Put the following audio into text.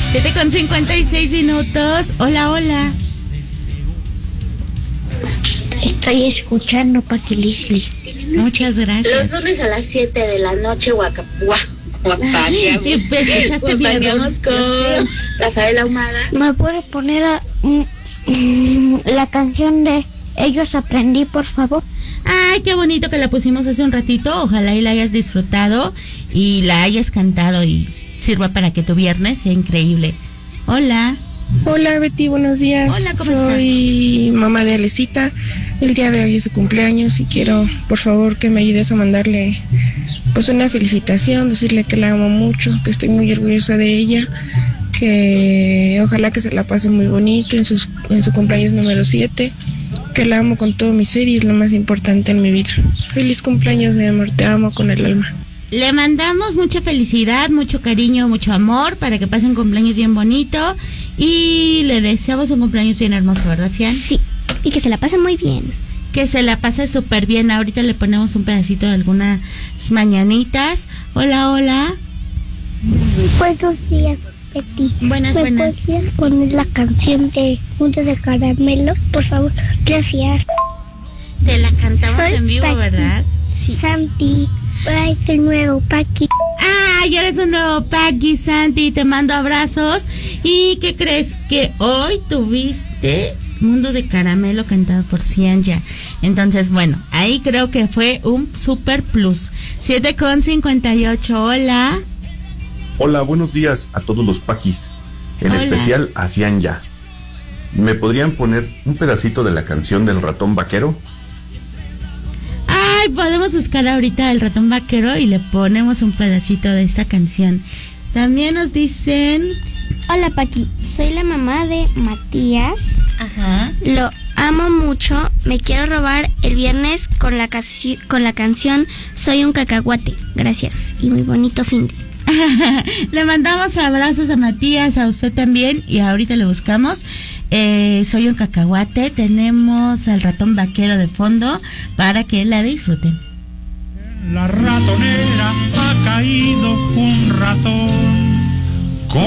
7:56. Hola, hola. Estoy escuchando Pati Leslie. Muchas gracias. Los lunes a las 7 de la noche guapagueamos con Rafael Ahumada. ¿Me puede poner la canción de Ellos Aprendí, por favor? Ay, qué bonito que la pusimos hace un ratito. Ojalá y la hayas disfrutado y la hayas cantado y sirva para que tu viernes sea increíble. Hola. Hola Betty, buenos días. Hola, ¿cómo estás? Soy mamá de Alecita. El día de hoy es su cumpleaños y quiero, por favor, que me ayudes a mandarle pues una felicitación, decirle que la amo mucho, que estoy muy orgullosa de ella, que ojalá que se la pase muy bonito en su cumpleaños número 7, que la amo con todo mi ser y es lo más importante en mi vida. Feliz cumpleaños, mi amor, te amo con el alma. Le mandamos mucha felicidad, mucho cariño, mucho amor para que pasen cumpleaños bien bonito y le deseamos un cumpleaños bien hermoso, ¿verdad, Cian? Sí, y que se la pase muy bien. Que se la pase súper bien. Ahorita le ponemos un pedacito de algunas mañanitas. Hola, hola. Buenos días, Betty. Buenas. ¿Podrías poner la canción de Mundo de Caramelo, por favor? Gracias. Te la cantamos en vivo, Paqui. ¿verdad? Sí. Santi, es el nuevo Paqui. Ya eres un nuevo Paqui, Santi. Te mando abrazos. ¿Y qué crees? Que hoy tuviste Mundo de Caramelo cantado por Cian ya. Entonces, bueno, ahí creo que fue un super plus. 7:58. Hola. Hola, buenos días a todos los Paquis, en Hola. especial a Cian ya. ¿Me podrían poner un pedacito de la canción del ratón vaquero? Ay, podemos buscar ahorita el ratón vaquero y le ponemos un pedacito de esta canción. También nos dicen... Hola, Paqui. Soy la mamá de Matías. Ajá. Lo amo mucho. Me quiero robar el viernes con la canción Soy un cacahuate. Gracias. Y muy bonito fin de. Le mandamos abrazos a Matías, a usted también, y ahorita le buscamos. Soy un cacahuate. Tenemos al ratón vaquero de fondo para que la disfruten. La ratonera ha caído un ratón.